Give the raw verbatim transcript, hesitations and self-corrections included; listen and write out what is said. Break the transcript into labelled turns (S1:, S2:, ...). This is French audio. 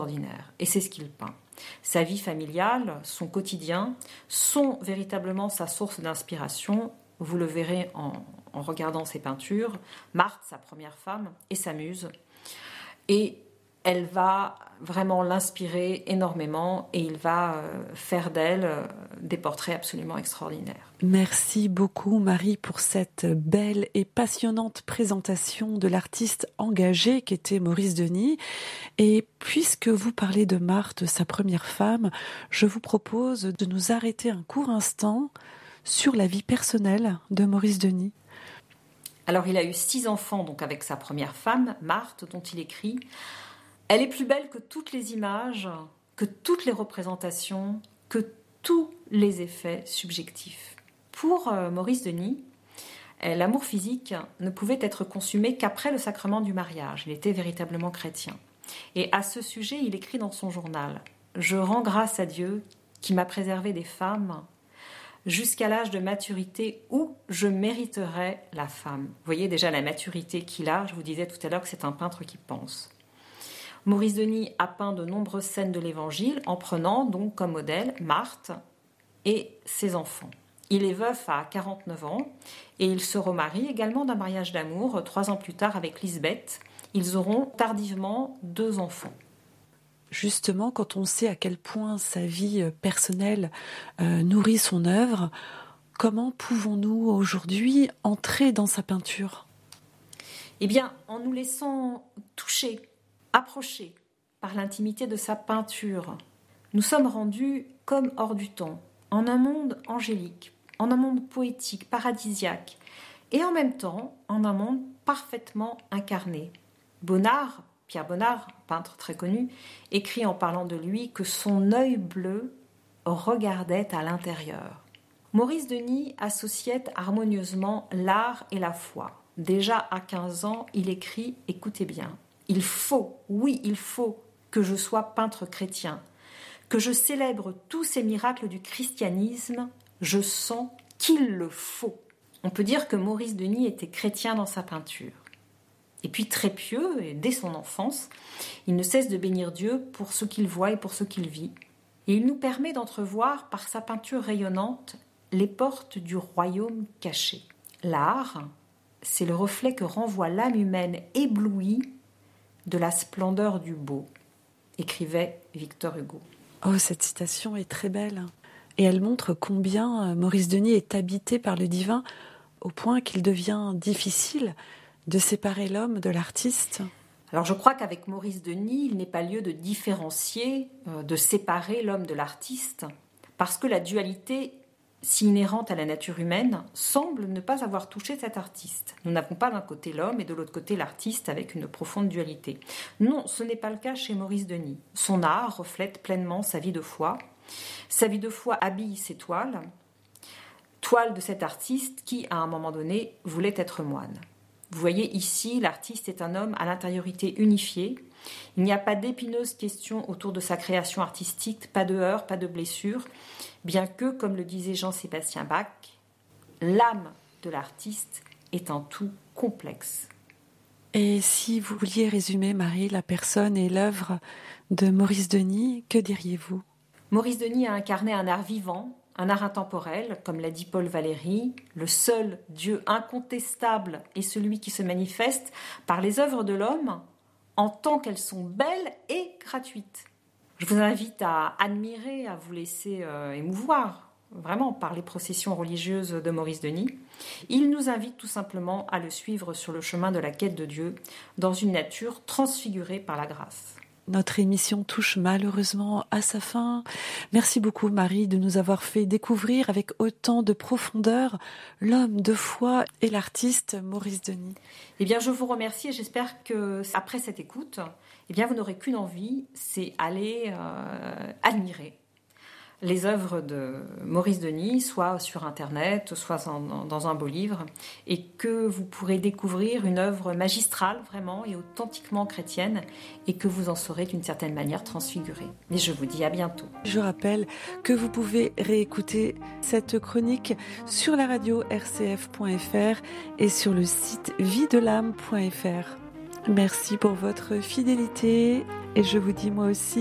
S1: extraordinaire. Et c'est ce qu'il peint. Sa vie familiale, son quotidien, sont véritablement sa source d'inspiration. Vous le verrez en, en regardant ses peintures. Marthe, sa première femme, est sa muse. Et elle va vraiment l'inspirer énormément et il va euh, faire d'elle euh, des portraits absolument extraordinaires.
S2: Merci beaucoup Marie pour cette belle et passionnante présentation de l'artiste engagé qu'était Maurice Denis. Et puisque vous parlez de Marthe, sa première femme, je vous propose de nous arrêter un court instant sur la vie personnelle de Maurice Denis.
S1: Alors il a eu six enfants donc avec sa première femme, Marthe, dont il écrit « Elle est plus belle que toutes les images, que toutes les représentations, que tous les effets subjectifs. » Pour euh, Maurice Denis, euh, l'amour physique ne pouvait être consumé qu'après le sacrement du mariage. Il était véritablement chrétien. Et à ce sujet, il écrit dans son journal « Je rends grâce à Dieu qui m'a préservé des femmes jusqu'à l'âge de maturité où je mériterais la femme. » Vous voyez déjà la maturité qu'il a. Je vous disais tout à l'heure que c'est un peintre qui pense. Maurice Denis a peint de nombreuses scènes de l'Évangile en prenant donc comme modèle Marthe et ses enfants. Il est veuf à quarante-neuf ans et il se remarie également d'un mariage d'amour trois ans plus tard avec Lisbeth. Ils auront tardivement deux enfants.
S2: Justement, quand on sait à quel point sa vie personnelle euh, nourrit son œuvre, comment pouvons-nous aujourd'hui entrer dans sa peinture ?
S1: Eh bien, en nous laissant toucher, approcher par l'intimité de sa peinture, nous sommes rendus comme hors du temps, en un monde angélique, en un monde poétique, paradisiaque, et en même temps en un monde parfaitement incarné. Bonnard, Pierre Bonnard, peintre très connu, écrit en parlant de lui que son œil bleu regardait à l'intérieur. Maurice Denis associait harmonieusement l'art et la foi. Déjà à quinze ans, il écrit « Écoutez bien, il faut, oui, il faut que je sois peintre chrétien, que je célèbre tous ces miracles du christianisme, je sens qu'il le faut. » On peut dire que Maurice Denis était chrétien dans sa peinture. Et puis très pieux, et dès son enfance, il ne cesse de bénir Dieu pour ce qu'il voit et pour ce qu'il vit. Et il nous permet d'entrevoir par sa peinture rayonnante les portes du royaume caché. L'art, c'est le reflet que renvoie l'âme humaine éblouie de la splendeur du beau, écrivait Victor Hugo.
S2: Oh, cette citation est très belle. Et elle montre combien Maurice Denis est habité par le divin, au point qu'il devient difficile de séparer l'homme de l'artiste.
S1: Alors je crois qu'avec Maurice Denis, il n'est pas lieu de différencier, euh, de séparer l'homme de l'artiste, parce que la dualité si inhérente à la nature humaine semble ne pas avoir touché cet artiste. Nous n'avons pas d'un côté l'homme et de l'autre côté l'artiste avec une profonde dualité. Non, ce n'est pas le cas chez Maurice Denis. Son art reflète pleinement sa vie de foi. Sa vie de foi habille ses toiles, toiles de cet artiste qui, à un moment donné, voulait être moine. Vous voyez ici, l'artiste est un homme à l'intériorité unifiée. Il n'y a pas d'épineuse question autour de sa création artistique, pas de heurts, pas de blessures, bien que, comme le disait Jean-Sébastien Bach, l'âme de l'artiste est un tout complexe.
S2: Et si vous vouliez résumer, Marie, la personne et l'œuvre de Maurice Denis, que diriez-vous ?
S1: Maurice Denis a incarné un art vivant, un art intemporel, comme l'a dit Paul Valéry. Le seul Dieu incontestable est celui qui se manifeste par les œuvres de l'homme en tant qu'elles sont belles et gratuites. Je vous invite à admirer, à vous laisser euh, émouvoir, vraiment, par les processions religieuses de Maurice Denis. Il nous invite tout simplement à le suivre sur le chemin de la quête de Dieu, dans une nature transfigurée par la grâce.
S2: Notre émission touche malheureusement à sa fin. Merci beaucoup Marie de nous avoir fait découvrir avec autant de profondeur l'homme de foi et l'artiste Maurice Denis.
S1: Eh bien, je vous remercie et j'espère que après cette écoute, eh bien, vous n'aurez qu'une envie, c'est aller euh, admirer les œuvres de Maurice Denis, soit sur Internet, soit en, dans un beau livre, et que vous pourrez découvrir une œuvre magistrale, vraiment, et authentiquement chrétienne, et que vous en serez d'une certaine manière transfiguré. Et je vous dis à bientôt.
S2: Je rappelle que vous pouvez réécouter cette chronique sur la radio r c f point f r et sur le site vie de l'âme point f r. Merci pour votre fidélité Et je vous dis moi aussi